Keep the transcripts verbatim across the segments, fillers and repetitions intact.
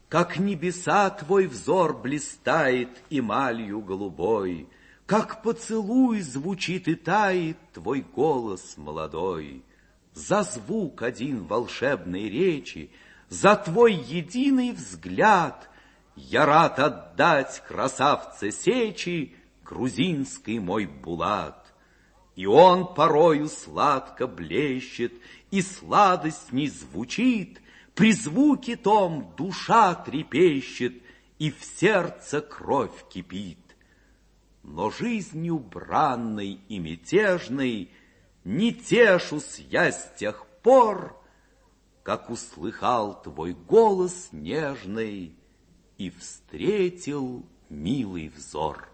Как небеса твой взор блистает эмалью голубой, как поцелуй звучит и тает твой голос молодой. За звук один волшебной речи, за твой единый взгляд я рад отдать красавце сечи грузинский мой Булат. И он порою сладко блещет, и сладость не звучит, при звуке том душа трепещет, и в сердце кровь кипит. Но жизнью бранной и мятежной не тешусь я с тех пор, как услыхал твой голос нежный и встретил милый взор.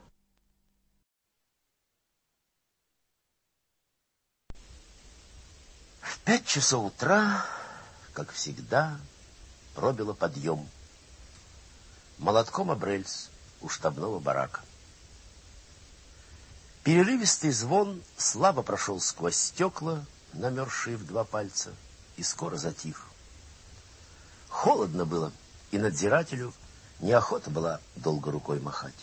В пять часов утра, как всегда, пробило подъем. Молотком об рельс у штабного барака. Перерывистый звон слабо прошел сквозь стекла, намерзшие в два пальца, и скоро затих. Холодно было, и надзирателю неохота была долго рукой махать.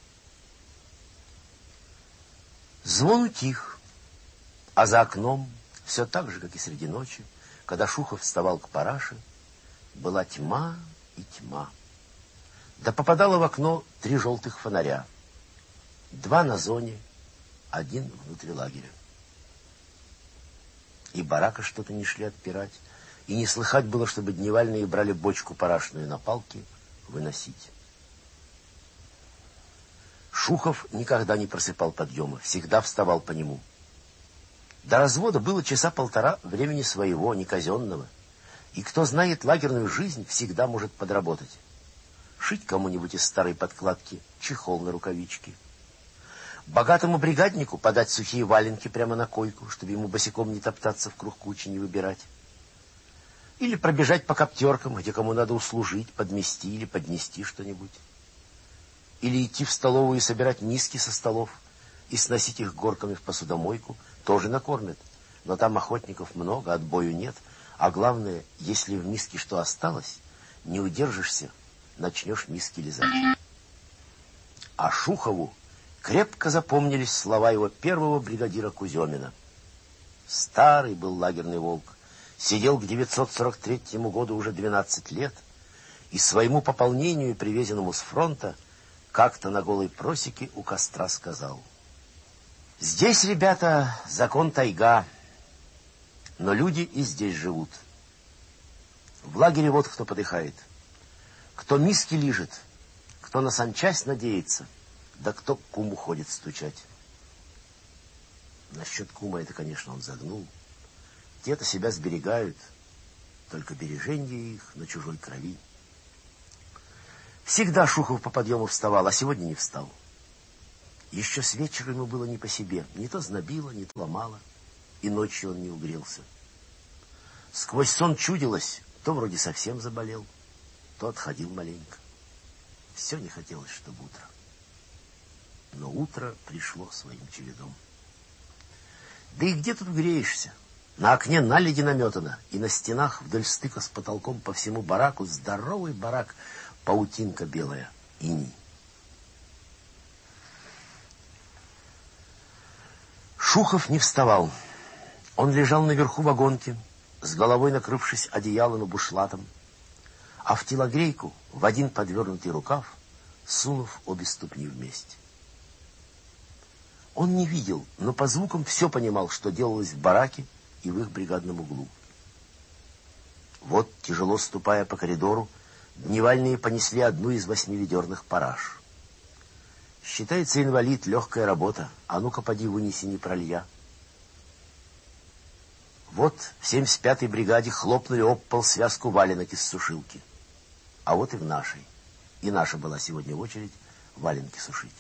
Звон утих, а за окном, все так же, как и среди ночи, когда Шухов вставал к параше, была тьма и тьма. Да попадало в окно три желтых фонаря. Два на зоне, один внутри лагеря. И барака что-то не шли отпирать, и не слыхать было, чтобы дневальные брали бочку парашную на палке выносить. Шухов никогда не просыпал подъема, всегда вставал по нему. До развода было часа полтора времени своего, не казенного. И кто знает лагерную жизнь, всегда может подработать. Шить кому-нибудь из старой подкладки чехол на рукавички. Богатому бригаднику подать сухие валенки прямо на койку, чтобы ему босиком не топтаться в круг кучи, не выбирать. Или пробежать по коптеркам, где кому надо услужить, подмести или поднести что-нибудь. Или идти в столовую и собирать миски со столов и сносить их горками в посудомойку. Тоже накормят, но там охотников много, отбою нет. А главное, если в миске что осталось, не удержишься, начнешь миски лизать. А Шухову крепко запомнились слова его первого бригадира Куземина. Старый был лагерный волк, сидел к девятьсот сорок третьему году уже двенадцать лет, и своему пополнению, привезенному с фронта, как-то на голой просеке у костра сказал: «Здесь, ребята, закон тайга, но люди и здесь живут. В лагере вот кто подыхает. Кто миски лижет, кто на санчасть надеется, да кто к куму ходит стучать». Насчет кума это, конечно, он загнул. Те-то себя сберегают, только береженье их на чужой крови. Всегда Шухов по подъему вставал, а сегодня не встал. Еще с вечера ему было не по себе. Не то знобило, не то ломало. И ночью он не угрелся. Сквозь сон чудилось, то вроде совсем заболел, то отходил маленько. Все не хотелось, чтобы утро. Но утро пришло своим чередом. Да и где тут греешься? На окне наледи наметано, и на стенах вдоль стыка с потолком по всему бараку здоровый барак, паутинка белая, иней. Шухов не вставал. Он лежал наверху вагонки, с головой накрывшись одеялом и бушлатом, а в телогрейку в один подвернутый рукав, сунув обе ступни вместе. Он не видел, но по звукам все понимал, что делалось в бараке и в их бригадном углу. Вот, тяжело ступая по коридору, дневальные понесли одну из восьми ведерных параш. Считается инвалид, легкая работа. А ну-ка, поди, вынеси, не пролья. Вот в семьдесят пятой бригаде хлопнули об пол связку валенок из сушилки. А вот и в нашей. И наша была сегодня очередь валенки сушить.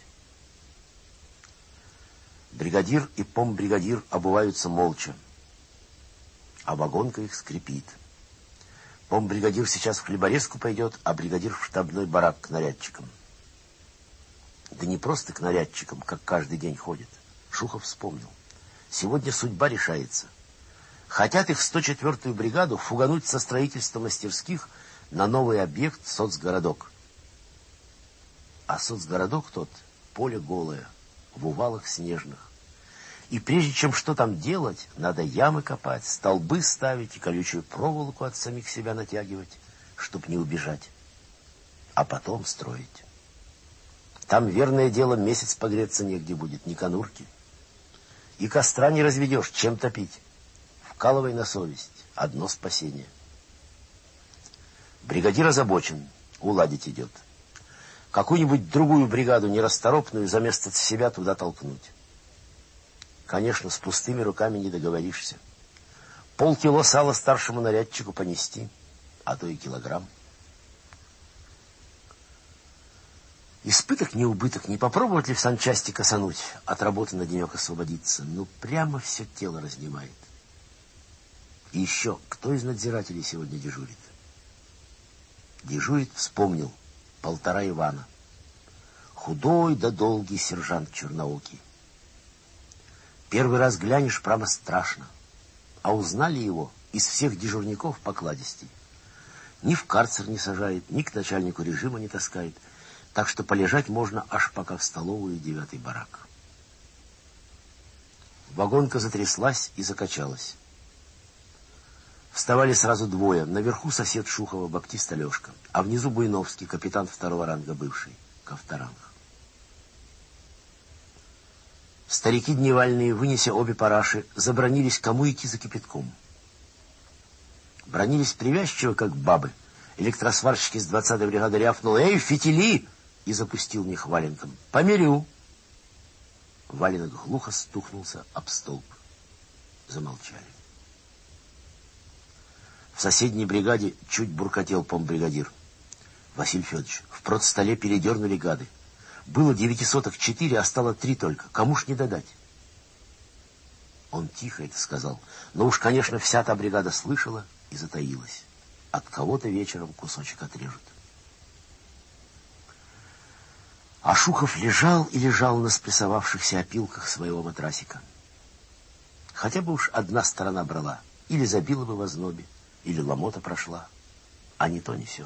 Бригадир и помбригадир обуваются молча, а вагонка их скрипит. Помбригадир сейчас в хлеборезку пойдет, а бригадир в штабной барак к нарядчикам. Да не просто к нарядчикам, как каждый день ходит. Шухов вспомнил. Сегодня судьба решается. Хотят их в сто четвёртую бригаду фугануть со строительства мастерских на новый объект соцгородок. А соцгородок тот — поле голое, в увалах снежных. И прежде чем что там делать, надо ямы копать, столбы ставить и колючую проволоку от самих себя натягивать, чтоб не убежать. А потом строить. Там, верное дело, месяц погреться негде будет, ни конурки. И костра не разведешь, чем топить. Вкалывай на совесть, одно спасение. Бригадир озабочен, уладить идет. Какую-нибудь другую бригаду нерасторопную за место себя туда толкнуть. Конечно, с пустыми руками не договоришься. Полкило сала старшему нарядчику понести, а то и килограмм. Испыток не убыток, не попробовать ли в санчасти косануть, от работы на денек освободиться. Ну, прямо все тело разнимает. И еще, кто из надзирателей сегодня дежурит? Дежурит, вспомнил, полтора Ивана. Худой да долгий сержант черноокий. Первый раз глянешь, прямо страшно. А узнали его из всех дежурников покладистей. Ни в карцер не сажает, ни к начальнику режима не таскает. Так что полежать можно аж пока в столовую девятый барак. Вагонка затряслась и закачалась. Вставали сразу двое. Наверху сосед Шухова, баптист Алешка, а внизу Буйновский, капитан второго ранга бывший, Ковторанг. Старики дневальные, вынеся обе параши, забронились, кому идти за кипятком. Бронились привязчиво, как бабы. Электросварщик из двадцатой бригады рявкнул: «Эй, фитили!» и запустил в них валенком. «Померю!» Валенок глухо стукнулся об столб. Замолчали. В соседней бригаде чуть буркотел помбригадир. Василий Федорович, в продстоле передернули гады. Было девятисоток четыре, а стало три только. Кому ж не додать? Он тихо это сказал, но уж, конечно, вся та бригада слышала и затаилась. От кого-то вечером кусочек отрежут. А Шухов лежал и лежал на спрессовавшихся опилках своего матрасика. Хотя бы уж одна сторона брала. Или забила бы в ознобе, или ломота прошла. А не то, не сё.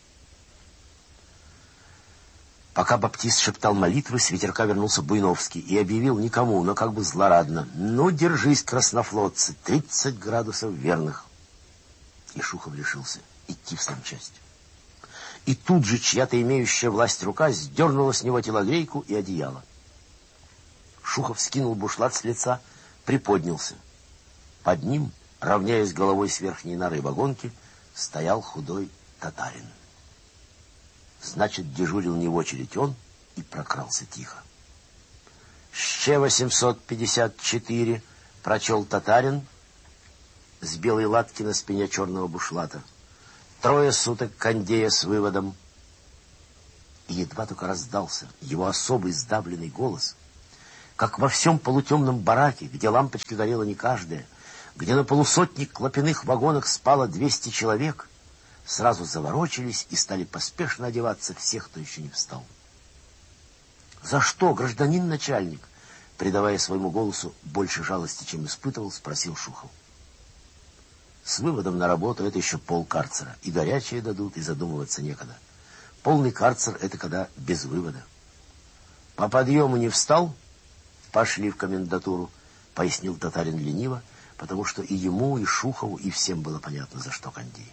Пока баптист шептал молитвы, с ветерка вернулся Буйновский и объявил никому, но как бы злорадно: «Ну, держись, краснофлотцы, тридцать градусов верных». И Шухов решился идти в санчасть. И тут же чья-то имеющая власть рука сдернула с него телогрейку и одеяло. Шухов скинул бушлат с лица, приподнялся. Под ним, равняясь головой с верхней норы вагонки, стоял худой татарин. Значит, дежурил не в очередь он и прокрался тихо. «Ще восемьсот пятьдесят четыре», — прочел татарин с белой латки на спине черного бушлата. «Трое суток кондея с выводом». И едва только раздался его особый сдавленный голос, как во всем полутемном бараке, где лампочка горела не каждая, где на полусотни клопяных вагонах спало двести человек, сразу заворочились и стали поспешно одеваться все, кто еще не встал. «За что, гражданин начальник?» Придавая своему голосу больше жалости, чем испытывал, спросил Шухов. «С выводом на работу это еще полкарцера. И горячее дадут, и задумываться некогда. Полный карцер — это когда без вывода». «По подъему не встал? Пошли в комендатуру», — пояснил татарин лениво, потому что и ему, и Шухову, и всем было понятно, за что кондей.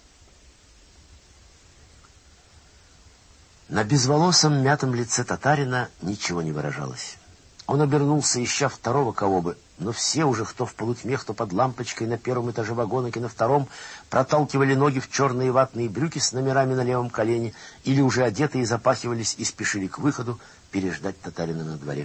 На безволосом мятом лице татарина ничего не выражалось. Он обернулся, ища второго кого бы, но все уже, кто в полутьме, кто под лампочкой на первом этаже вагонок и на втором, проталкивали ноги в черные ватные брюки с номерами на левом колене или уже одетые запахивались и спешили к выходу переждать татарина на дворе.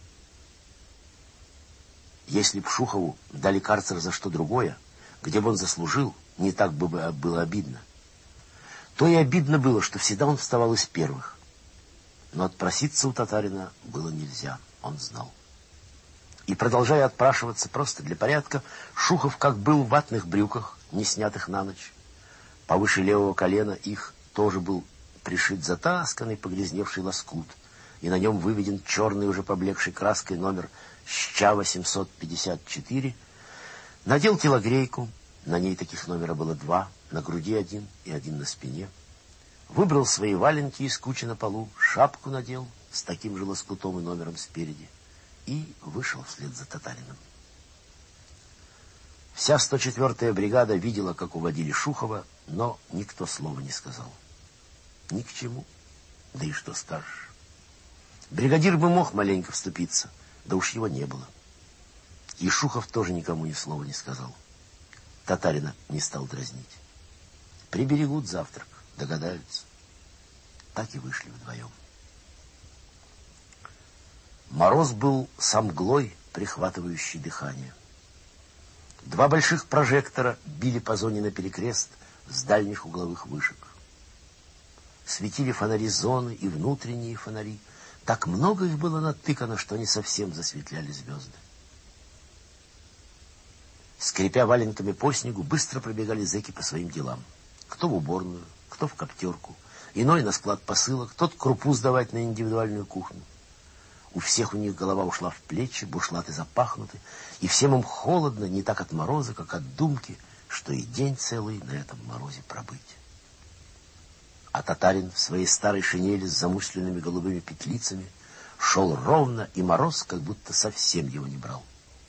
Если б Шухову дали карцер за что другое, где бы он заслужил, не так бы было обидно. То и обидно было, что всегда он вставал из первых. Но отпроситься у татарина было нельзя, он знал. И, продолжая отпрашиваться просто для порядка, Шухов, как был в ватных брюках, не снятых на ночь, повыше левого колена их тоже был пришит затасканный погрязневший лоскут, и на нем выведен черный, уже поблекший краской номер «Ща восемьсот пятьдесят четыре», надел телогрейку, на ней таких номера было два, на груди один и один на спине, выбрал свои валенки из кучи на полу, шапку надел с таким же лоскутом и номером спереди и вышел вслед за Татариным. Вся сто четвёртая бригада видела, как уводили Шухова, но никто слова не сказал. Ни к чему, да и что скажешь. Бригадир бы мог маленько вступиться, да уж его не было. И Шухов тоже никому ни слова не сказал. Татарина не стал дразнить. Приберегут завтрак, догадаются. Так и вышли вдвоем. Мороз был со мглой, прихватывающей дыхание. Два больших прожектора били по зоне наперекрест с дальних угловых вышек. Светили фонари зоны и внутренние фонари. Так много их было натыкано, что они совсем засветляли звезды. Скрипя валенками по снегу, быстро пробегали зэки по своим делам. Кто в уборную, кто в коптерку, иной на склад посылок, тот крупу сдавать на индивидуальную кухню. У всех у них голова ушла в плечи, бушлаты запахнуты, и всем им холодно не так от мороза, как от думки, что и день целый на этом морозе пробыть. А Татарин в своей старой шинели с замусленными голубыми петлицами шел ровно, и мороз как будто совсем его не брал.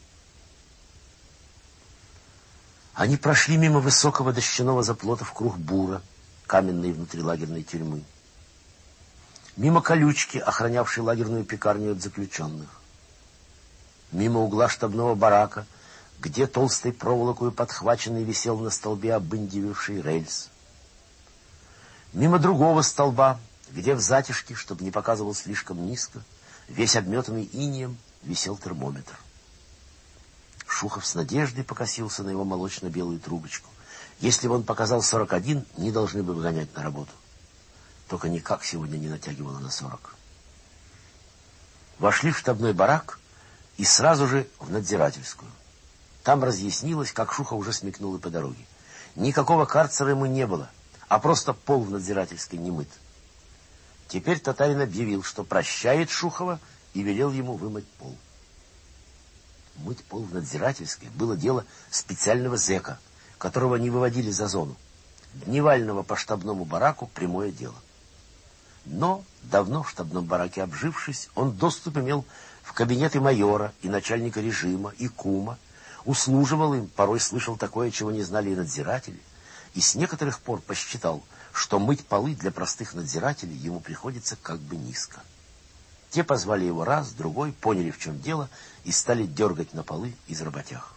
Они прошли мимо высокого дощаного заплота в круг бура, каменной внутрилагерной тюрьмы. Мимо колючки, охранявшей лагерную пекарню от заключенных. Мимо угла штабного барака, где толстой проволокой подхваченный висел на столбе обындививший рельс. Мимо другого столба, где в затишке, чтобы не показывал слишком низко, весь обметанный инеем, висел термометр. Шухов с надеждой покосился на его молочно-белую трубочку. Если бы он показал сорок один, не должны бы выгонять на работу. Только никак сегодня не натягивало на сорок. Вошли в штабной барак и сразу же в надзирательскую. Там разъяснилось, как Шухов уже смекнул и по дороге. Никакого карцера ему не было, а просто пол в надзирательской не мыт. Теперь Татарин объявил, что прощает Шухова, и велел ему вымыть пол. Мыть пол в надзирательской было дело специального зэка, которого не выводили за зону. Дневального по штабному бараку прямое дело. Но, давно в штабном бараке обжившись, он доступ имел в кабинеты майора и начальника режима, и кума, услуживал им, порой слышал такое, чего не знали и надзиратели, и с некоторых пор посчитал, что мыть полы для простых надзирателей ему приходится как бы низко. Те позвали его раз, другой, поняли, в чем дело, и стали дергать на полы из работяг.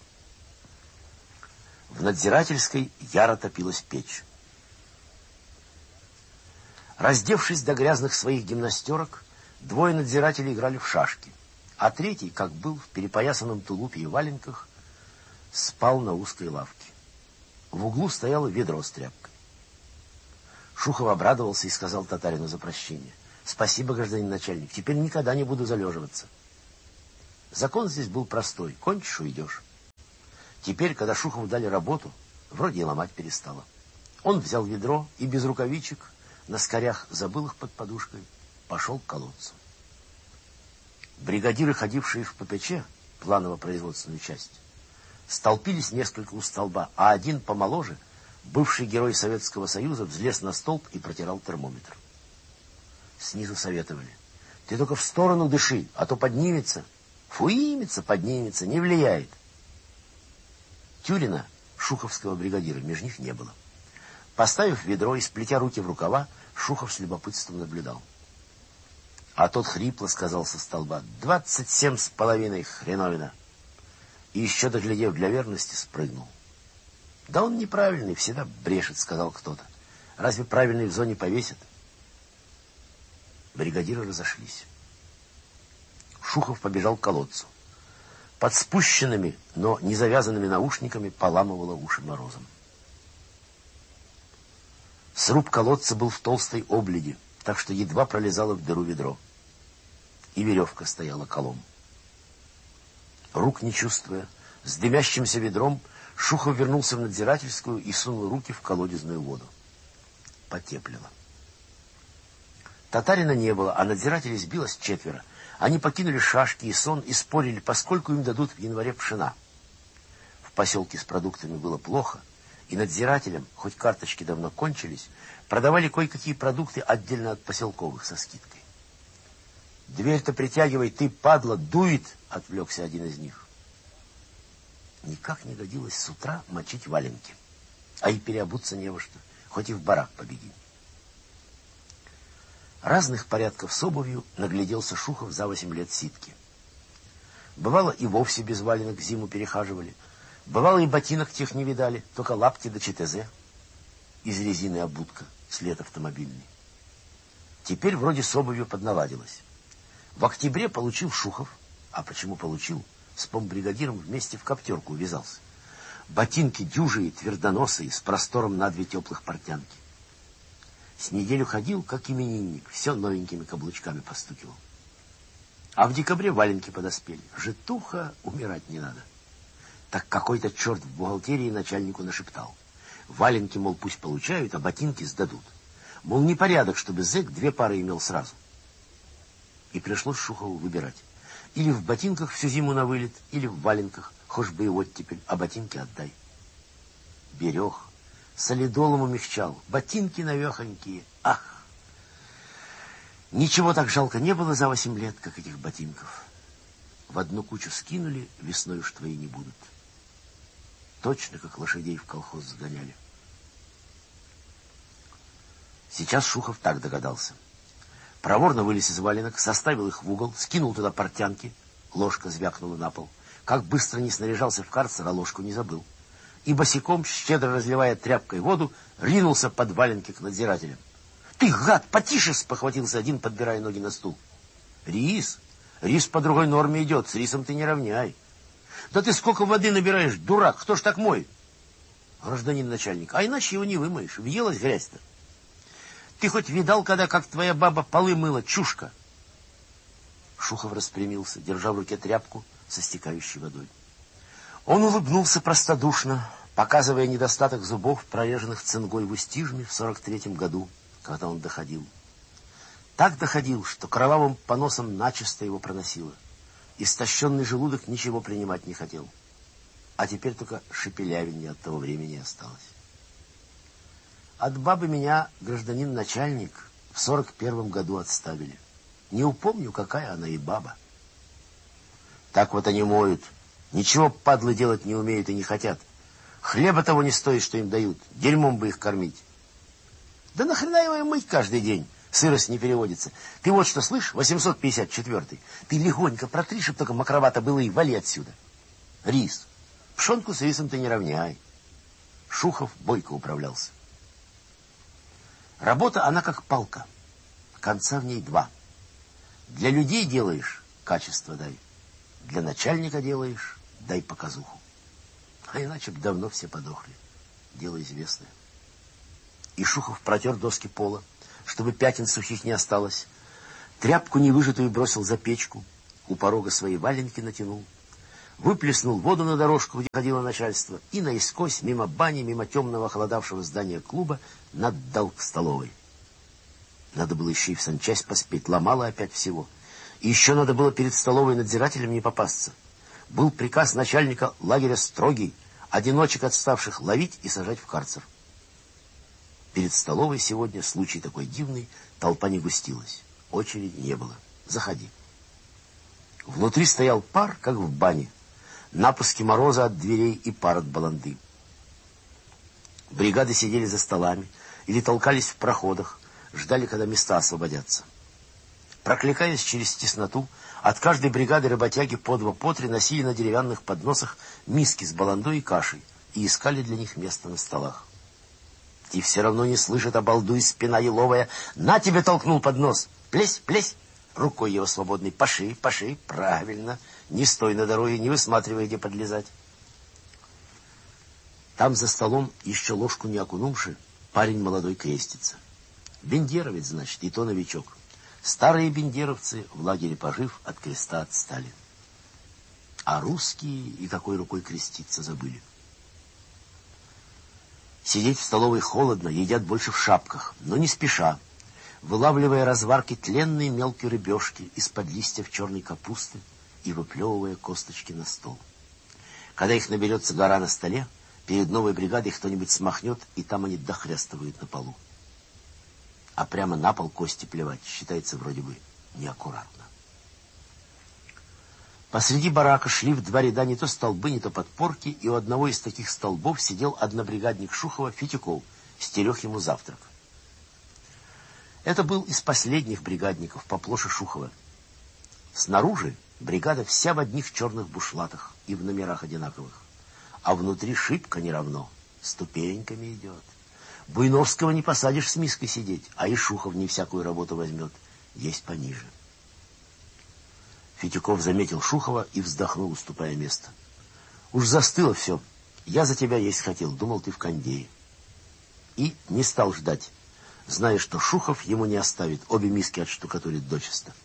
В надзирательской яро топилась печь. Раздевшись до грязных своих гимнастерок, двое надзирателей играли в шашки, а третий, как был, в перепоясанном тулупе и валенках, спал на узкой лавке. В углу стояло ведро с тряпкой. Шухов обрадовался и сказал Татарину за прощение: «Спасибо, гражданин начальник, теперь никогда не буду залеживаться». Закон здесь был простой: кончишь — уйдешь. Теперь, когда Шухову дали работу, вроде и ломать перестало. Он взял ведро и без рукавичек, на скорях забыл их под подушкой, пошел к колодцу. Бригадиры, ходившие в ППЧ, планово-производственную часть, столпились несколько у столба, а один помоложе, бывший герой Советского Союза, взлез на столб и протирал термометр. Снизу советовали: «Ты только в сторону дыши, а то поднимется». «Фуимится, поднимется, не влияет». Тюрина, шуховского бригадира, между них не было. Поставив ведро и сплетя руки в рукава, Шухов с любопытством наблюдал. А тот хрипло сказал со столба: «Двадцать семь с половиной хреновина». И еще, доглядев для верности, спрыгнул. «Да он неправильный, всегда брешет», — сказал кто-то. «Разве правильный в зоне повесят?» Бригадиры разошлись. Шухов побежал к колодцу. Под спущенными, но не завязанными наушниками поламывало уши морозом. Сруб колодца был в толстой обледи, так что едва пролезало в дыру ведро. И веревка стояла колом. Рук не чувствуя, с дымящимся ведром, Шухов вернулся в надзирательскую и сунул руки в колодезную воду. Потеплело. Татарина не было, а надзирателей сбилось четверо. Они покинули шашки и сон и спорили, поскольку им дадут в январе пшена. В поселке с продуктами было плохо, И надзирателям, хоть карточки давно кончились, продавали кое-какие продукты отдельно от поселковых со скидкой. «Дверь-то притягивай, ты, падла, дует!» — отвлекся один из них. Никак не годилось с утра мочить валенки, а и переобуться не во что, хоть и в барак побеги. Разных порядков с обувью нагляделся Шухов за восемь лет ситки. Бывало, и вовсе без валенок зиму перехаживали. Бывало, и ботинок тех не видали, только лапти да ЧТЗ. Из резины обутка, след автомобильный. Теперь вроде с обувью подналадилось. В октябре получил Шухов, а почему получил, с помбригадиром вместе в коптерку увязался. Ботинки дюжие, твердоносые, с простором на две теплых портянки. С неделю ходил, как именинник, все новенькими каблучками постукивал. А в декабре валенки подоспели. Житуха, умирать не надо. Так какой-то черт в бухгалтерии начальнику нашептал. Валенки, мол, пусть получают, а ботинки сдадут. Мол, непорядок, чтобы зэк две пары имел сразу. И пришлось Шухову выбирать. Или в ботинках всю зиму на вылет, или в валенках, хоть бы и оттепель, а ботинки отдай. Берег, солидолом умягчал, ботинки навехонькие, ах! Ничего так жалко не было за восемь лет, как этих ботинков. В одну кучу скинули, весной уж твои не будут. Точно, как лошадей в колхоз сгоняли. Сейчас Шухов так догадался. Проворно вылез из валенок, составил их в угол, скинул туда портянки. Ложка звякнула на пол. Как быстро не снаряжался в карцер, а ложку не забыл. И босиком, щедро разливая тряпкой воду, ринулся под валенки к надзирателям. «Ты, гад, потише!» — спохватился один, подбирая ноги на стул. «Рис! Рис по другой норме идет, с рисом ты не равняй. Да ты сколько воды набираешь, дурак, кто ж так моет?» «Гражданин начальник, а иначе его не вымоешь, въелась грязь-то. Ты хоть видал, когда, как твоя баба полы мыла, чушка?» Шухов распрямился, держа в руке тряпку со стекающей водой. Он улыбнулся простодушно, показывая недостаток зубов, прореженных цингой в Устижме в сорок третьем году, когда он доходил. Так доходил, что кровавым поносом начисто его проносило. Истощенный желудок ничего принимать не хотел. А теперь только шепелявенье от того времени осталось. От бабы меня, гражданин начальник, в сорок первом году отставили. Не упомню, какая она и баба. Так вот они моют. Ничего падлы делать не умеют и не хотят. Хлеба того не стоит, что им дают. Дерьмом бы их кормить. Да нахрена его мыть каждый день? Сырость не переводится. Ты вот что, слышь, восемьсот пятьдесят четвёртый. Ты легонько протри, чтоб только мокровато было, и вали отсюда. Рис. Пшенку с рисом ты не равняй. Шухов бойко управлялся. Работа, она как палка. Конца в ней два. Для людей делаешь — качество дай. Для начальника делаешь — дай показуху. А иначе б давно все подохли. Дело известное. И Шухов протер доски пола, чтобы пятен сухих не осталось. Тряпку невыжатую бросил за печку. У порога свои валенки натянул. Выплеснул воду на дорожку, где ходило начальство, и наискось, мимо бани, мимо темного холодавшего здания клуба, наддал к столовой. Надо было еще и в санчасть поспеть, ломало опять всего. И еще надо было перед столовой надзирателем не попасться. Был приказ начальника лагеря строгий: одиночек отставших ловить и сажать в карцер. Перед столовой сегодня случай такой дивный, толпа не густилась. Очереди не было. Заходи. Внутри стоял пар, как в бане. Напуски мороза от дверей и пар от баланды. Бригады сидели за столами или толкались в проходах, ждали, когда места освободятся. Прокликаясь через тесноту, от каждой бригады работяги по два по три носили на деревянных подносах миски с баландой и кашей и искали для них место на столах. И все равно не слышит, обалдуй, спина еловая. На тебе толкнул поднос. Плесь, плесь. Рукой его свободной. Паши, паши. Правильно. Не стой на дороге, не высматривай, где подлезать. Там за столом, еще ложку не окунувши, парень молодой крестится. Бендеровец, значит, и то новичок. Старые бендеровцы, в лагере пожив, от креста отстали. А русские и какой рукой креститься забыли. Сидеть в столовой холодно, едят больше в шапках, но не спеша, вылавливая разварки тленные мелкие рыбешки из-под листьев черной капусты и выплевывая косточки на стол. Когда их наберется гора на столе, Перед новой бригадой кто-нибудь смахнет, и там они дохрястывают на полу. А прямо на пол кости плевать считается вроде бы неаккуратно. Посреди барака шли в два ряда не то столбы, не то подпорки, и у одного из таких столбов сидел однобригадник Шухова Фитюков, стерег ему завтрак. Это был из последних бригадников, поплоше Шухова. Снаружи бригада вся в одних черных бушлатах и в номерах одинаковых, а внутри шибко не равно, ступеньками идет. Буйновского не посадишь с миской сидеть, а и Шухов не всякую работу возьмет, есть пониже. Фитюков заметил Шухова и вздохнул, уступая место. Уж застыло все. Я за тебя есть хотел, думал, ты в кондее. И не стал ждать, зная, что Шухов ему не оставит, обе миски отштукатурит дочисто.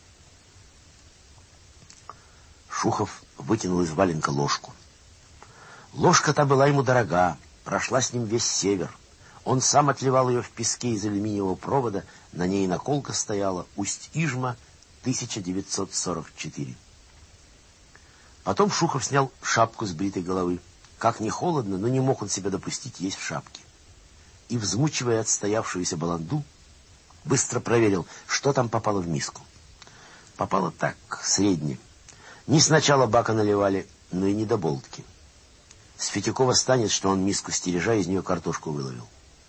Шухов вытянул из валенка ложку. Ложка-то была ему дорога, прошла с ним весь север. Он сам отливал ее в песке из алюминиевого провода, на ней наколка стояла, Усть-Ижма, тысяча девятьсот сорок четыре. Потом Шухов снял шапку с бритой головы. Как ни холодно, но не мог он себя допустить есть в шапке. И, взмучивая отстоявшуюся баланду, быстро проверил, что там попало в миску. Попало так, средне. Не сначала бака наливали, но и не до болтки. С Фитюкова станет, что он миску стережа из нее картошку выловил.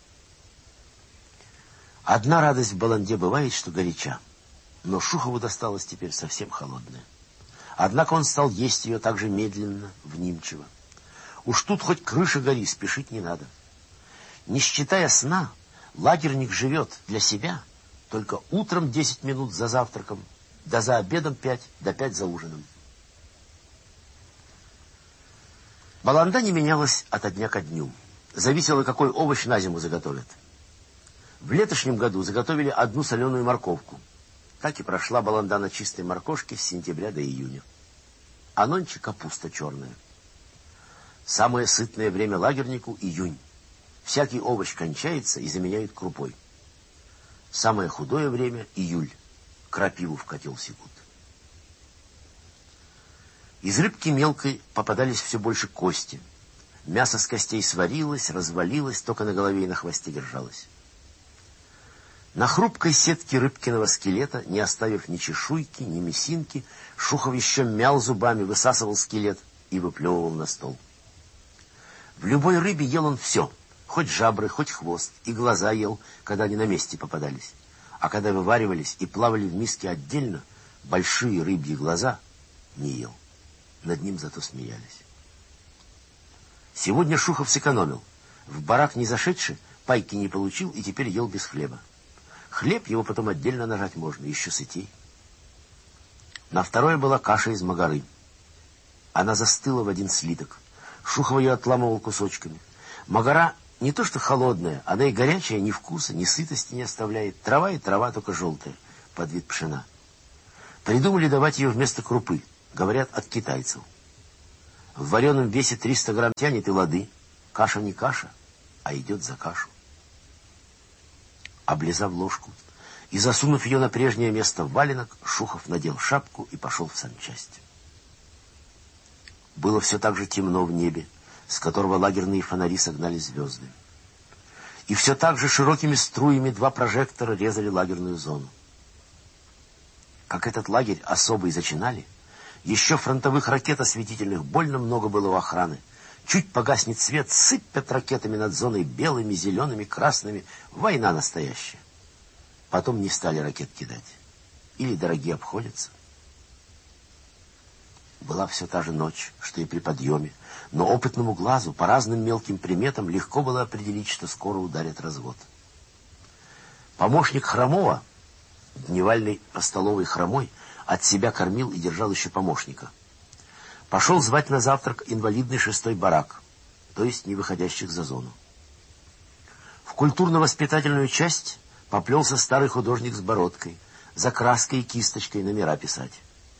Одна радость в баланде бывает, что горяча. Но Шухову досталось теперь совсем холодное. Однако он стал есть ее так же медленно, внимчиво. Уж тут хоть крыша гори, спешить не надо. Не считая сна, лагерник живет для себя только утром десять минут за завтраком, да за обедом пять, да пять за ужином. Баланда не менялась ото дня ко дню. Зависело, какой овощ на зиму заготовят. В летошнем году заготовили одну соленую морковку. Так и прошла баланда на чистой моркошке с сентября до июня. А нонче капуста черная. Самое сытное время лагернику — июнь. Всякий овощ кончается и заменяют крупой. Самое худое время — июль. Крапиву в котел секут. Из рыбки мелкой попадались все больше кости. Мясо с костей сварилось, развалилось, только на голове и на хвосте держалось. На хрупкой сетке рыбкиного скелета, не оставив ни чешуйки, ни мясинки, Шухов еще мял зубами, высасывал скелет и выплевывал на стол. В любой рыбе ел он все, хоть жабры, хоть хвост, и глаза ел, когда они на месте попадались. А когда вываривались и плавали в миске отдельно, большие рыбьи глаза не ел. Над ним зато смеялись. Сегодня Шухов сэкономил. В барак не зашедший, пайки не получил и теперь ел без хлеба. Хлеб его потом отдельно нажать можно, еще сытей. На второе была каша из магары. Она застыла в один слиток. Шухов ее отламывал кусочками. Магара не то что холодная, она и горячая, ни вкуса, ни сытости не оставляет. Трава и трава, только желтая, под вид пшена. Придумали давать ее вместо крупы. Говорят, от китайцев. В вареном весе триста грамм тянет и лады. Каша не каша, а идет за кашу. Облизав ложку и засунув ее на прежнее место в валенок, Шухов надел шапку и пошел в санчасть. Было все так же темно в небе, с которого лагерные фонари согнали звезды. И все так же широкими струями два прожектора резали лагерную зону. Как этот лагерь особый зачинали, еще фронтовых ракет осветительных больно много было у охраны. Чуть погаснет свет, сыпят ракетами над зоной белыми, зелеными, красными. Война настоящая. Потом не стали ракет кидать. Или дорогие обходятся. Была все та же ночь, что и при подъеме. Но опытному глазу по разным мелким приметам легко было определить, что скоро ударит развод. Помощник Хромова, дневальный по столовой Хромой, от себя кормил и держал еще помощника. Пошел звать на завтрак инвалидный шестой барак, то есть не выходящих за зону. В культурно-воспитательную часть поплелся старый художник с бородкой, за краской и кисточкой номера писать.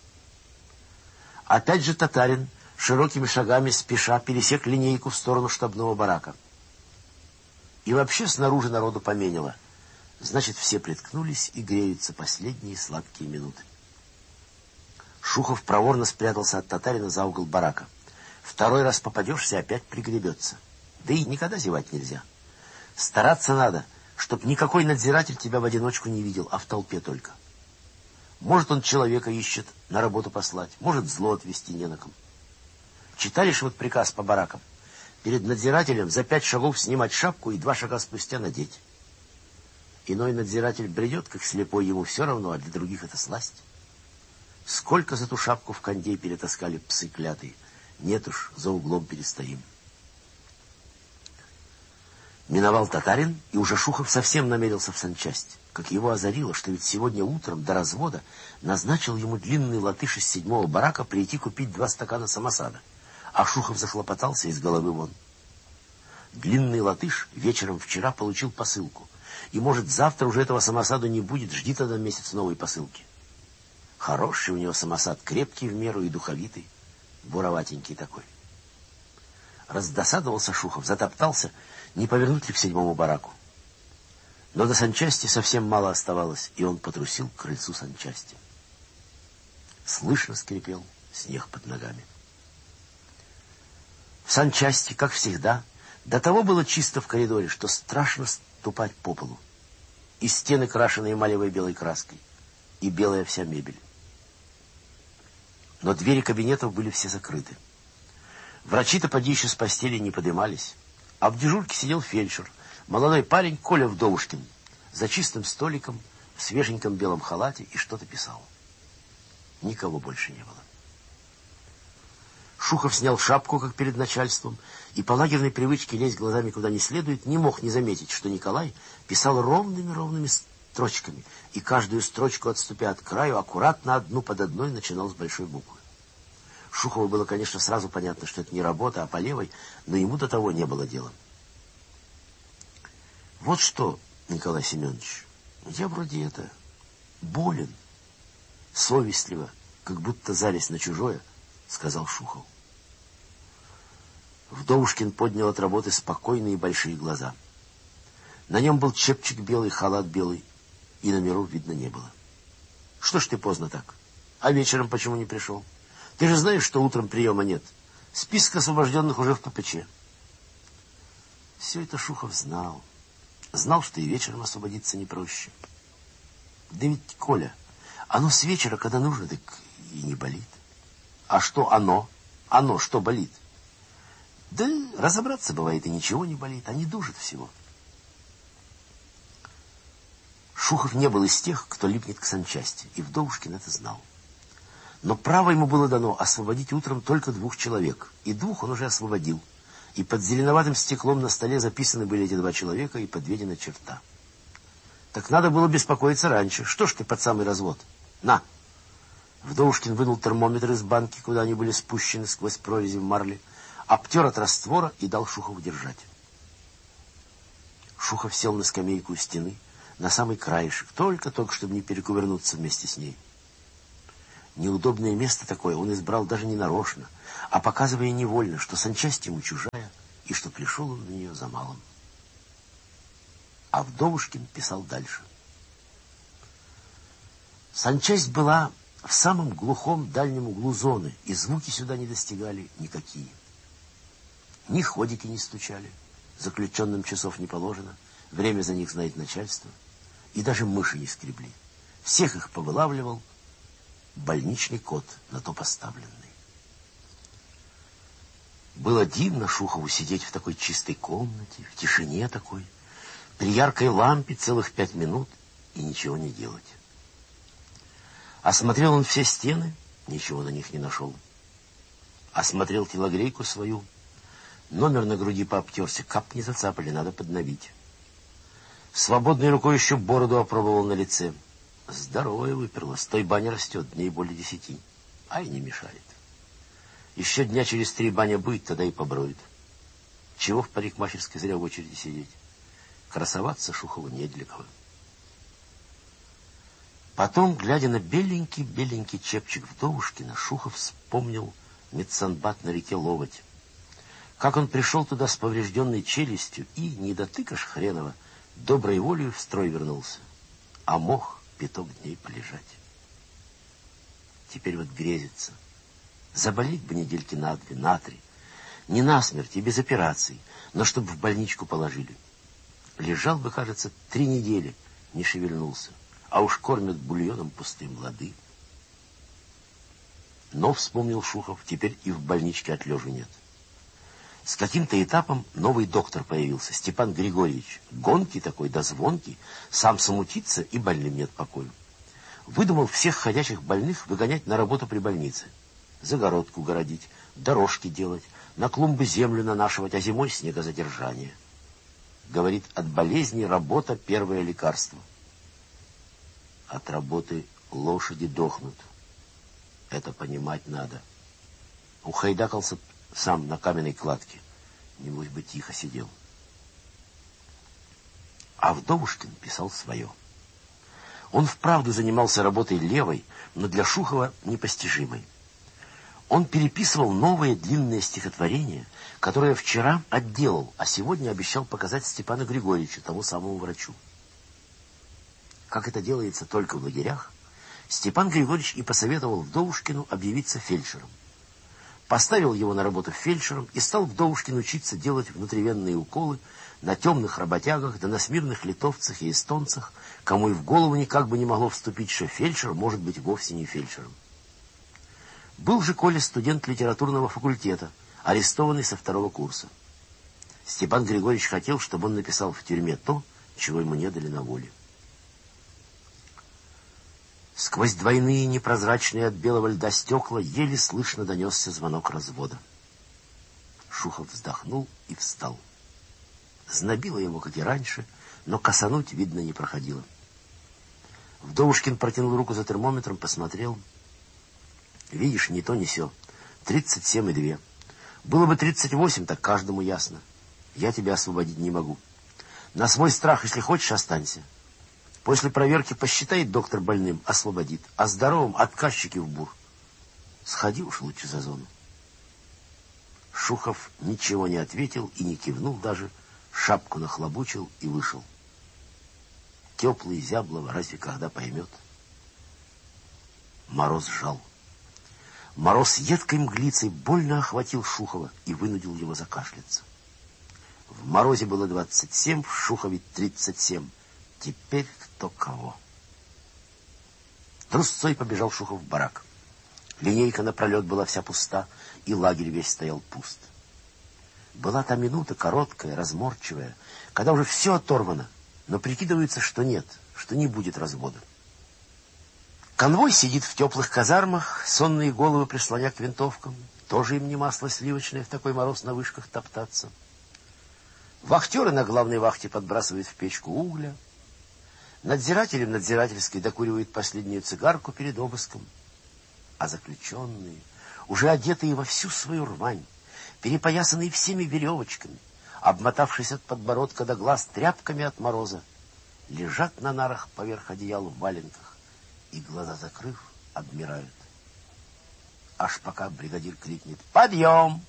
Опять же татарин широкими шагами спеша пересек линейку в сторону штабного барака. И вообще снаружи народу поменяло. Значит, все приткнулись и греются последние сладкие минуты. Шухов проворно спрятался от татарина за угол барака. Второй раз попадешься, опять пригребется. Да и никогда зевать нельзя. Стараться надо, чтоб никакой надзиратель тебя в одиночку не видел, а в толпе только. Может, он человека ищет на работу послать, может, зло отвести не на ком. Читали ж вот приказ по баракам. Перед надзирателем за пять шагов снимать шапку и два шага спустя надеть. Иной надзиратель бредет, как слепой, ему все равно, а для других это сласть. Сколько за ту шапку в кондей перетаскали псы клятые. Нет уж, за углом перестоим. Миновал татарин, и уже Шухов совсем намерился в санчасть. Как его озарило, что ведь сегодня утром до развода назначил ему длинный латыш из седьмого барака прийти купить два стакана самосада. А Шухов захлопотался из головы вон. Длинный латыш вечером вчера получил посылку. И, может, завтра уже этого самосаду не будет, жди тогда месяц новой посылки. Хороший у него самосад, крепкий в меру и духовитый, буроватенький такой. Раздосадовался Шухов, затоптался, не повернуть ли к седьмому бараку. Но до санчасти совсем мало оставалось, и он потрусил к крыльцу санчасти. Слышно скрипел снег под ногами. В санчасти, как всегда, до того было чисто в коридоре, что страшно ступать по полу. И стены крашены эмалевой белой краской, и белая вся мебель. Но двери кабинетов были все закрыты. Врачи-то поди еще с постели не подымались, а в дежурке сидел фельдшер, молодой парень Коля Вдовушкин, за чистым столиком, в свеженьком белом халате, и что-то писал. Никого больше не было. Шухов снял шапку, как перед начальством, и по лагерной привычке лезть глазами куда не следует, не мог не заметить, что Николай писал ровными-ровными строчками, и каждую строчку, отступя от краю, аккуратно одну под одной начинал с большой буквы. Шухову было, конечно, сразу понятно, что это не работа, а по левой, но ему до того не было дела. Вот что, Николай Семенович, я вроде это болен, совестливо, как будто залез на чужое, сказал Шухов. Вдовушкин поднял от работы спокойные большие глаза. На нем был чепчик белый, халат белый, и номеров видно не было. Что ж ты поздно так? А вечером почему не пришел? Ты же знаешь, что утром приема нет. Список освобожденных уже в ППЧ. Все это Шухов знал. Знал, что и вечером освободиться не проще. Да ведь, Коля, оно с вечера, когда нужно, так и не болит. А что оно? Оно что болит? Да разобраться бывает, и ничего не болит, а не душит всего. Шухов не был из тех, кто липнет к санчасти, и Вдовушкин это знал. Но право ему было дано освободить утром только двух человек, и двух он уже освободил. И под зеленоватым стеклом на столе записаны были эти два человека, и подведена черта. Так надо было беспокоиться раньше. Что ж ты под самый развод? На! Вдовушкин вынул термометр из банки, куда они были спущены сквозь прорези в марле, обтер от раствора и дал Шухову держать. Шухов сел на скамейку у стены, на самый краешек, только-только, чтобы не перекувырнуться вместе с ней. Неудобное место такое он избрал даже не нарочно, а показывая невольно, что санчасть ему чужая, и что пришел он в нее за малым. А Вдовушкин писал дальше. Санчасть была в самом глухом дальнем углу зоны, и звуки сюда не достигали никакие. Ни ходики не стучали, заключенным часов не положено, время за них знает начальство, и даже мыши не скребли. Всех их повылавливал больничный кот, на то поставленный. Было дивно Шухову сидеть в такой чистой комнате, в тишине такой, при яркой лампе целых пять минут и ничего не делать. Осмотрел он все стены, ничего на них не нашел. Осмотрел телогрейку свою, номер на груди пообтерся, кап не зацапали, надо подновить. Свободной рукой еще бороду опробовал на лице. Здоровая выперла, с той бани растет, дней более десяти, а и не мешает. Еще дня через три баня будет, тогда и поброет. Чего в парикмахерской зря в очереди сидеть? Красоваться Шухову не для кого. Потом, глядя на беленький-беленький чепчик Вдовушкина, Шухов вспомнил медсанбат на реке Ловоть. Как он пришел туда с поврежденной челюстью и, не дотыкаш хренова, доброй волею в строй вернулся. А мог пяток дней полежать. Теперь вот грезится. Заболеть бы недельки на две, на три. Не насмерть и без операций, но чтобы в больничку положили. Лежал бы, кажется, три недели, не шевельнулся. А уж кормят бульоном пустым лады. Но, вспомнил Шухов, теперь и в больничке отлежу нет. С каким-то этапом новый доктор появился, Степан Григорьевич. Гонкий такой, да звонкий, сам самутится и больным нет покою. Выдумал всех ходячих больных выгонять на работу при больнице. Загородку городить, дорожки делать, на клумбы землю нанашивать, а зимой снегозадержание. Говорит, от болезни работа — первое лекарство. От работы лошади дохнут. Это понимать надо. Ухайдакался сам на каменной кладке. Небось бы тихо сидел. А Вдовушкин писал свое. Он вправду занимался работой левой, но для Шухова непостижимой. Он переписывал новое длинное стихотворение, которое вчера отделал, а сегодня обещал показать Степану Григорьевичу, тому самому врачу. Как это делается только в лагерях, Степан Григорьевич и посоветовал Вдовушкину объявиться фельдшером. Поставил его на работу фельдшером и стал Вдовушкин учиться делать внутривенные уколы на темных работягах, да на смирных литовцах и эстонцах, кому и в голову никак бы не могло вступить, что фельдшер может быть вовсе не фельдшером. Был же Коля студент литературного факультета, арестованный со второго курса. Степан Григорьевич хотел, чтобы он написал в тюрьме то, чего ему не дали на воле. Сквозь двойные непрозрачные от белого льда стекла еле слышно донесся звонок развода. Шухов вздохнул и встал. Знобило ему, как и раньше, но косануть, видно, не проходило. Вдовушкин протянул руку за термометром, посмотрел. Видишь, ни то, ни сё. Тридцать семь и две. Было бы тридцать восемь, так каждому ясно. Я тебя освободить не могу. На свой страх, если хочешь, останься. После проверки посчитает доктор больным, освободит, а здоровым отказчики в бур. Сходи уж лучше за зону. Шухов ничего не ответил и не кивнул даже, шапку нахлобучил и вышел. Теплый Зяблова разве когда поймет? Мороз жал. Мороз едкой мглицей больно охватил Шухова и вынудил его закашляться. В морозе было двадцать семь, в Шухове тридцать семь. Теперь кто кого. Трусцой побежал Шухов в барак. Линейка напролет была вся пуста, и лагерь весь стоял пуст. Была та минута короткая, разморчивая, когда уже все оторвано, но прикидывается, что нет, что не будет развода. Конвой сидит в теплых казармах, сонные головы прислоня к винтовкам. Тоже им не масло сливочное в такой мороз на вышках топтаться. Вахтеры на главной вахте подбрасывают в печку угля. Надзиратель в надзирательской докуривает последнюю цигарку перед обыском. А заключенные, уже одетые во всю свою рвань, перепоясанные всеми веревочками, обмотавшись от подбородка до глаз тряпками от мороза, лежат на нарах поверх одеял в валенках и, глаза закрыв, обмирают. Аж пока бригадир крикнет «Подъем!».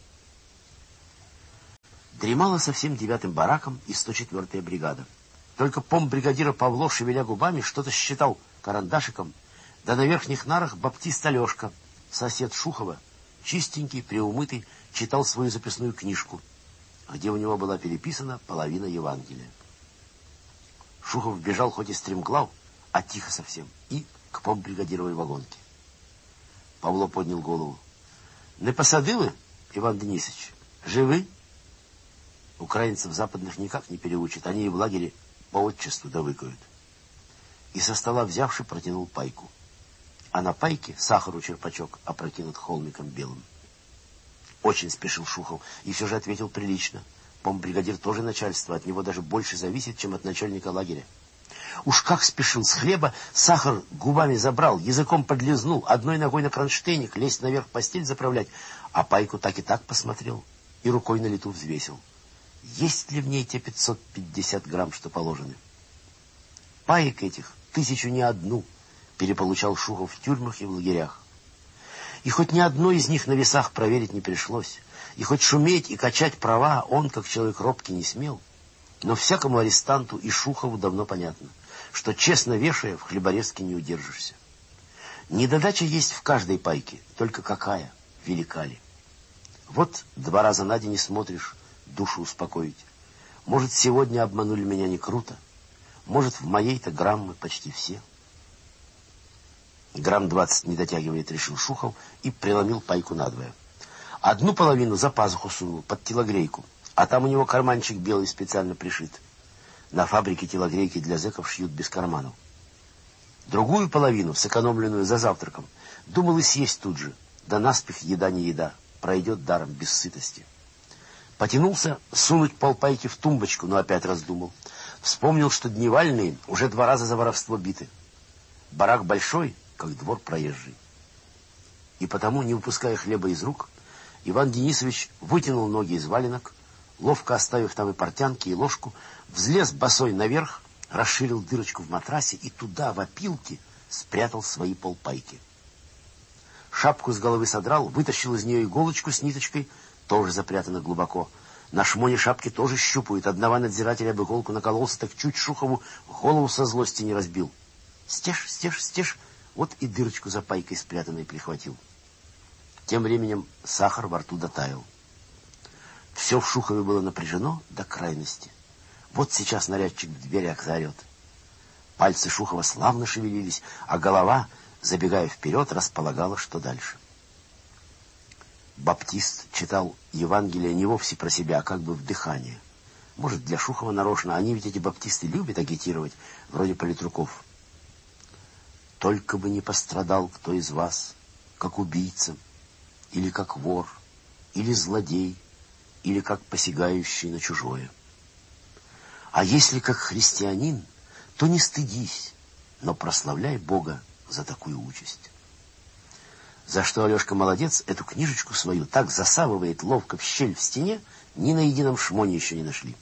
Дремала со всем девятым бараком и сто четвёртая бригада. Только помбригадира Павло, шевеля губами, что-то считал карандашиком, да на верхних нарах баптист Алешка, сосед Шухова, чистенький, преумытый, читал свою записную книжку, где у него была переписана половина Евангелия. Шухов бежал хоть и стремглав, а тихо совсем, и к помбригадировой вагонке. Павло поднял голову. «Не посадили, Иван Денисович? Живы?» Украинцев западных никак не переучат, они и в лагере по отчеству довыкают. И со стола взявши протянул пайку. А на пайке сахару черпачок опрокинут холмиком белым. Очень спешил Шухов и все же ответил прилично. Помбригадир тоже начальство, от него даже больше зависит, чем от начальника лагеря. Уж как спешил, с хлеба сахар губами забрал, языком подлизнул, одной ногой на кронштейник, лезть наверх постель заправлять, а пайку так и так посмотрел и рукой на лету взвесил. Есть ли в ней те пятьсот пятьдесят грамм, что положены? Паек этих, тысячу не одну, переполучал Шухов в тюрьмах и в лагерях. И хоть ни одной из них на весах проверить не пришлось, и хоть шуметь и качать права он, как человек робкий, не смел, но всякому арестанту и Шухову давно понятно, что честно вешая, в хлеборезке не удержишься. Недодача есть в каждой пайке, только какая, велика ли. Вот два раза на день не смотришь, душу успокоить. Может, сегодня обманули меня не круто. Может, в моей-то граммы почти все. Грамм двадцать не дотягивает, решил Шухов и преломил пайку надвое. Одну половину за пазуху сунул, под телогрейку, а там у него карманчик белый специально пришит. На фабрике телогрейки для зэков шьют без карманов. Другую половину, сэкономленную за завтраком, думал и съесть тут же. Да наспех еда не еда, пройдет даром без сытости. Потянулся сунуть полпайки в тумбочку, но опять раздумал. Вспомнил, что дневальные уже два раза за воровство биты. Барак большой, как двор проезжий. И потому, не выпуская хлеба из рук, Иван Денисович вытянул ноги из валенок, ловко оставив там и портянки, и ложку, взлез босой наверх, расширил дырочку в матрасе и туда, в опилки, спрятал свои полпайки. Шапку с головы содрал, вытащил из нее иголочку с ниточкой, тоже запрятана глубоко. На шмоне шапки тоже щупают. Одного надзирателя об иголку накололся, так чуть Шухову голову со злости не разбил. Стеж, стеж, стеж, вот и дырочку за пайкой спрятанной прихватил. Тем временем сахар во рту дотаял. Все в Шухове было напряжено до крайности. Вот сейчас нарядчик в дверях заорет. Пальцы Шухова славно шевелились, а голова, забегая вперед, располагала, что дальше. Баптист читал Евангелие не вовсе про себя, а как бы вдыхание. Может, для Шухова нарочно. Они ведь, эти баптисты, любят агитировать, вроде политруков. «Только бы не пострадал кто из вас, как убийца, или как вор, или злодей, или как посягающий на чужое. А если как христианин, то не стыдись, но прославляй Бога за такую участь». За что Алешка молодец, эту книжечку свою так засовывает ловко в щель в стене, ни на едином шмоне еще не нашли.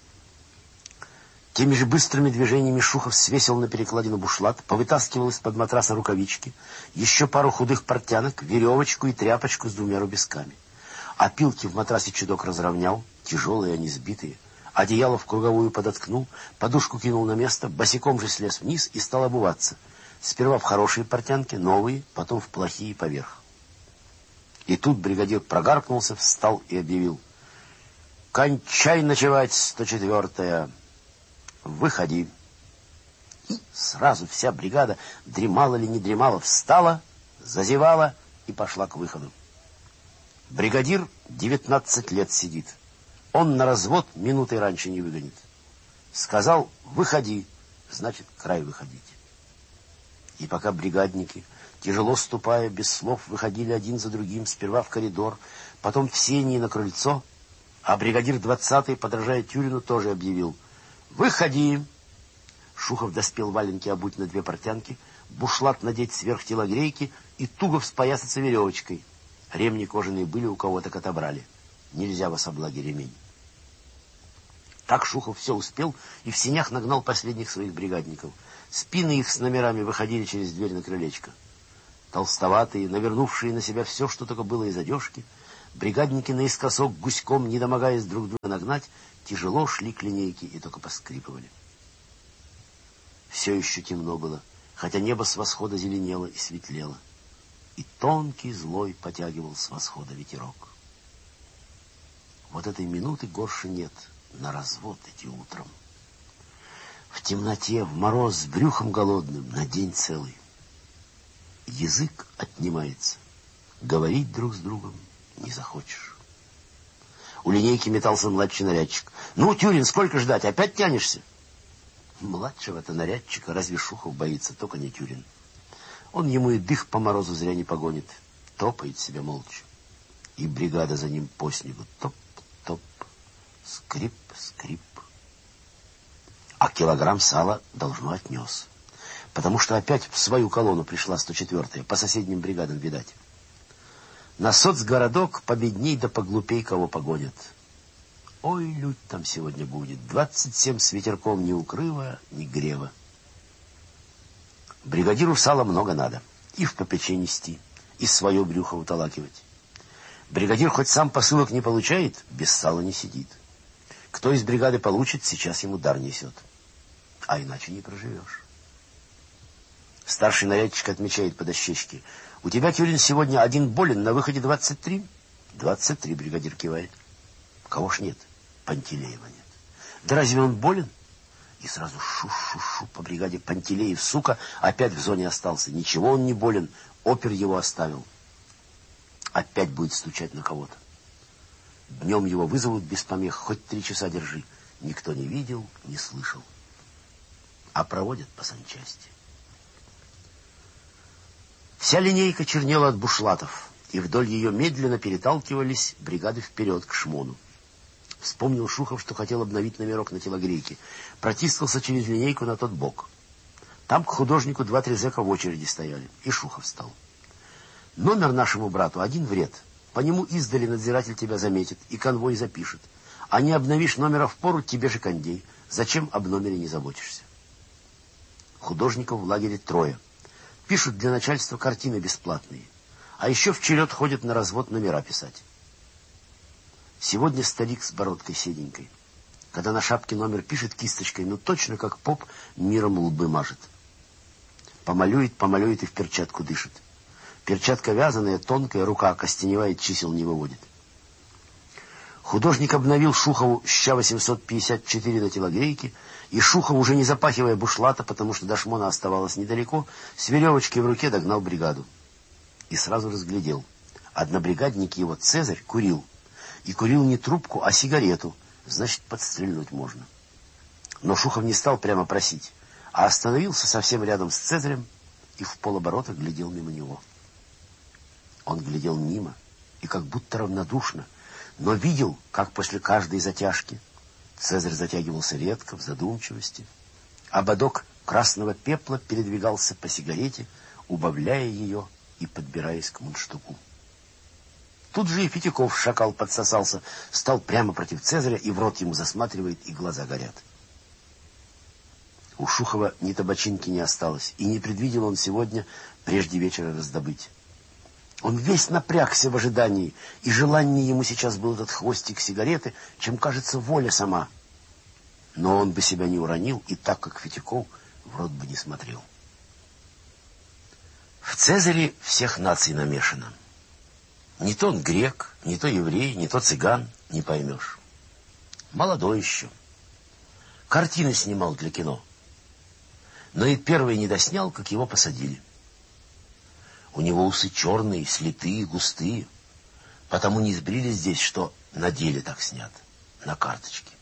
Теми же быстрыми движениями Шухов свесил на перекладину бушлат, повытаскивал из-под матраса рукавички, еще пару худых портянок, веревочку и тряпочку с двумя рубесками. Опилки в матрасе чудок разровнял, тяжелые они, сбитые. Одеяло в круговую подоткнул, подушку кинул на место, босиком же слез вниз и стал обуваться. Сперва в хорошие портянки, новые, потом в плохие поверх. И тут бригадир прогаркнулся, встал и объявил: «Кончай ночевать, сто четвёртая! Выходи!» И сразу вся бригада, дремала ли не дремала, встала, зазевала и пошла к выходу. Бригадир девятнадцать лет сидит. Он на развод минутой раньше не выгонит. Сказал: «Выходи», значит, край выходите. И пока бригадники, тяжело ступая, без слов, выходили один за другим, сперва в коридор, потом в сени и на крыльцо, а бригадир двадцатый, подражая Тюрину, тоже объявил: «Выходи!» Шухов доспел валенки обуть на две портянки, бушлат надеть сверх телогрейки и туго вспоясаться веревочкой. Ремни кожаные были, у кого так отобрали. Нельзя в особлаге ремень. Так Шухов все успел и в сенях нагнал последних своих бригадников. Спины их с номерами выходили через дверь на крылечко. Толстоватые, навернувшие на себя все, что только было из одежки, бригадники наискосок гуськом, не домогаясь друг друга нагнать, тяжело шли к линейке и только поскрипывали. Все еще темно было, хотя небо с восхода зеленело и светлело, и тонкий злой потягивал с восхода ветерок. Вот этой минуты горше нет, на развод идти утром. В темноте, в мороз, с брюхом голодным, на день целый. Язык отнимается, говорить друг с другом не захочешь. У линейки метался младший нарядчик. «Ну, Тюрин, сколько ждать? Опять тянешься?» Младшего-то нарядчика разве Шухов боится, только не Тюрин. Он ему и дых по морозу зря не погонит, топает себе молча. И бригада за ним по снегу топ-топ, скрип-скрип. А килограмм сала должно отнес, потому что опять в свою колонну пришла сто четвёртая, по соседним бригадам, видать. На соцгородок победней да поглупей кого погонят. Ой, лють там сегодня будет, двадцать семь с ветерком, ни укрыва, ни грева. Бригадиру сала много надо, и в попече нести, и свое брюхо уталакивать. Бригадир хоть сам посылок не получает, без сала не сидит. Кто из бригады получит, сейчас ему дар несет. А иначе не проживешь. Старший нарядчик отмечает по дощечке: «У тебя, Тюрин, сегодня один болен, на выходе двадцать три. Двадцать три, бригадир кивает. Кого ж нет? Пантелеева нет. Да разве он болен? И сразу шу-шу-шу по бригаде. Пантелеев, сука, опять в зоне остался. Ничего он не болен, опер его оставил. Опять будет стучать на кого-то. Днем его вызовут без помех, хоть три часа держи. Никто не видел, не слышал. А проводят по санчасти. Вся линейка чернела от бушлатов, и вдоль ее медленно переталкивались бригады вперед к шмону. Вспомнил Шухов, что хотел обновить номерок на телогрейке. Протискался через линейку на тот бок. Там к художнику два-три зэка в очереди стояли. И Шухов встал. Номер нашему брату один вред. По нему издали надзиратель тебя заметит и конвой запишет. А не обновишь номера впору, тебе же кондей. Зачем об номере не заботишься? Художников в лагере трое. Пишут для начальства картины бесплатные. А еще в черед ходят на развод номера писать. Сегодня старик с бородкой седенькой. Когда на шапке номер пишет кисточкой, ну точно как поп миром лбы мажет. Помалюет, помалюет и в перчатку дышит. Перчатка вязаная, тонкая, рука костеневая, чисел не выводит. Художник обновил Шухову ща восемьсот пятьдесят четыре на телогрейке, и Шухов, уже не запахивая бушлата, потому что до шмона оставалось недалеко, с веревочки в руке догнал бригаду. И сразу разглядел. Однобригадник его, Цезарь, курил. И курил не трубку, а сигарету. Значит, подстрельнуть можно. Но Шухов не стал прямо просить, а остановился совсем рядом с Цезарем и в полоборота глядел мимо него. Он глядел мимо и как будто равнодушно, но видел, как после каждой затяжки Цезарь затягивался редко, в задумчивости. Ободок красного пепла передвигался по сигарете, убавляя ее и подбираясь к мундштуку. Тут же и Фетяков, шакал, подсосался, стал прямо против Цезаря и в рот ему засматривает, и глаза горят. У Шухова ни табачинки не осталось, и не предвидел он сегодня прежде вечера раздобыть. Он весь напрягся в ожидании, и желание ему сейчас был этот хвостик сигареты, чем, кажется, воля сама. Но он бы себя не уронил, и так, как Фетяков, в рот бы не смотрел. В Цезаре всех наций намешано. Не то он грек, не то еврей, не то цыган, не поймешь. Молодой еще. Картины снимал для кино. Но и первый не доснял, как его посадили. У него усы черные, слитые, густые. Потому не сбрили здесь, что на деле так снят, на карточке.